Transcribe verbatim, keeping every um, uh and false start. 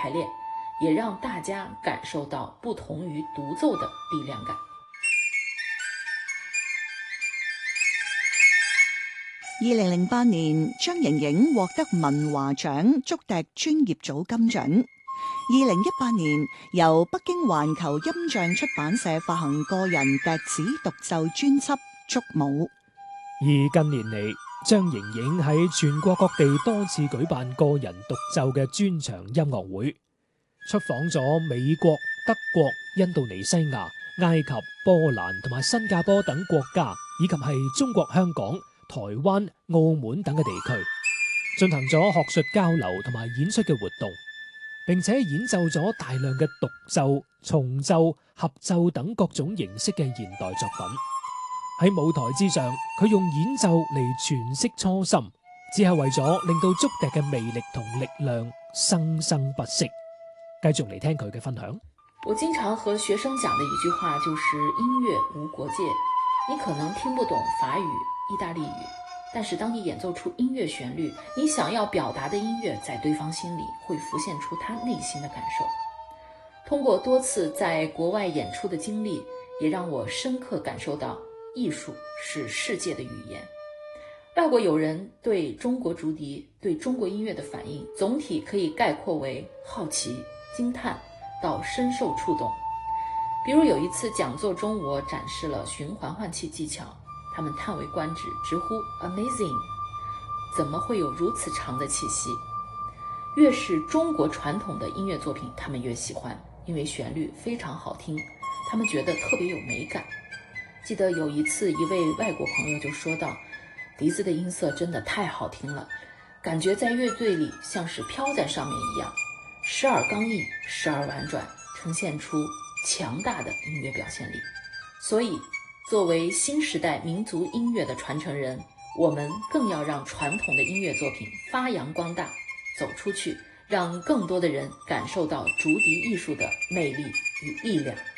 排练，也让大家感受到不同于独奏的力量感。 二零零八年，張瑩瑩獲得文華獎竹笛專業組金獎。二零一八年，由北京環球音像出版社發行個人笛子獨奏專輯《竹舞》。 而近年嚟，張瑩瑩喺全國各地多次舉辦個人獨奏嘅專場音樂會，出訪咗美國、德國、印度尼西亞、埃及、波蘭同埋新加坡等國家，以及係中國香港、台灣、澳門等嘅地區，進行咗學術交流同埋演出嘅活動，並且演奏咗大量嘅獨奏、重奏、合奏等各種形式嘅現代作品。喺舞台之上，佢用演奏嚟詮釋初心，只係為咗令到竹笛嘅魅力同力量生生不息。繼續嚟聽佢嘅分享。 我經常和學生講的一句話就是音樂無國界。你可能聽不懂法語、意大利語，但是當你演奏出音樂旋律，你想要表達的音樂在對方心裡會浮現出他內心的感受。通過多次在國外演出的經歷，也讓我深刻感受到藝術是世界的語言。外國友人對中國竹笛、對中國音樂的反應，總體可以概括為好奇、驚嘆到深受觸動。比如有一次講座中，我展示了循環換氣技巧，他們嘆為觀止，直呼 Amazing， 怎麼會有如此長的氣息？越是中國傳統的音樂作品，他們越喜歡，因為旋律非常好聽，他們覺得特別有美感。記得有一次，一位外國朋友就說道，笛子的音色真的太好聽了，感覺在樂隊裡像是飄在上面一樣，時而剛毅，時而婉轉，呈現出強大的音樂表現力。所以作為新時代民族音樂的傳承人，我們更要讓傳統的音樂作品發揚光大，走出去，讓更多的人感受到竹笛藝術的魅力與力量。